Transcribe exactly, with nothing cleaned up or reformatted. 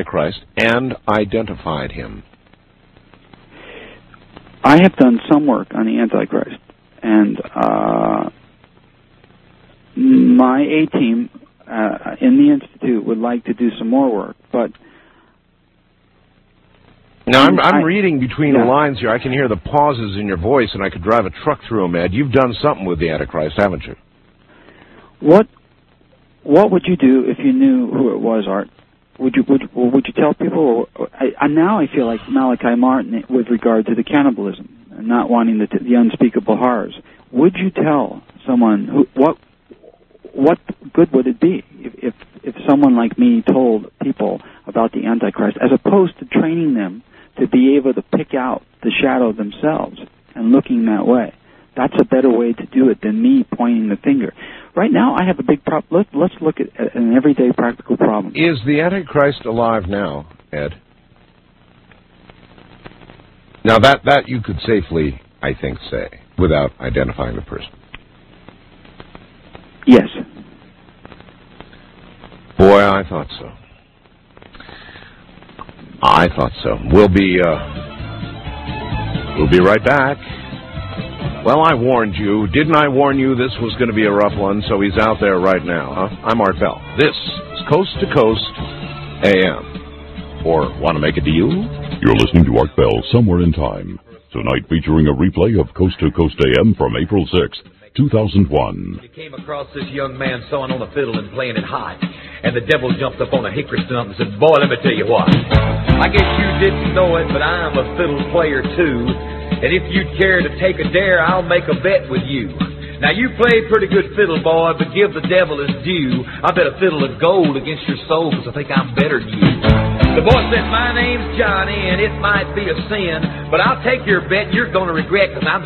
Antichrist and identified him? I have done some work on the Antichrist, and uh, my A-team uh, in the Institute would like to do some more work, but... Now, I'm, I'm I, reading between yeah. the lines here. I can hear the pauses in your voice, and I could drive a truck through them, Ed. You've done something with the Antichrist, haven't you? What What would you do if you knew who it was, Art? Would you would would you tell people? I, I, now I feel like Malachi Martin with regard to the cannibalism and not wanting the, the unspeakable horrors. Would you tell someone who what what good would it be if, if if someone like me told people about the Antichrist, as opposed to training them to be able to pick out the shadow themselves and looking that way? That's a better way to do it than me pointing the finger. Right now, I have a big problem. Let's, let's look at, at an everyday practical problem. Is the Antichrist alive now, Ed? Now, that, that you could safely, I think, say, without identifying the person. Yes. Boy, I thought so. I thought so. We'll be, uh, we'll be right back. Well, I warned you. Didn't I warn you this was going to be a rough one? So he's out there right now. Huh? I'm Art Bell. This is Coast to Coast A M. Or want to make a deal? You're listening to Art Bell, Somewhere in Time. Tonight featuring a replay of Coast to Coast A M from April sixth, two thousand one. You came across this young man sawing on a fiddle and playing it hot. And the devil jumped up on a hickory stump and said, "Boy, let me tell you what. I guess you didn't know it, but I'm a fiddle player too. And if you'd care to take a dare, I'll make a bet with you. Now, you play pretty good fiddle, boy, but give the devil his due. I bet a fiddle of gold against your soul, because I think I'm better than you." The boy said, "My name's Johnny, and it might be a sin, but I'll take your bet, and you're going to regret, because I'm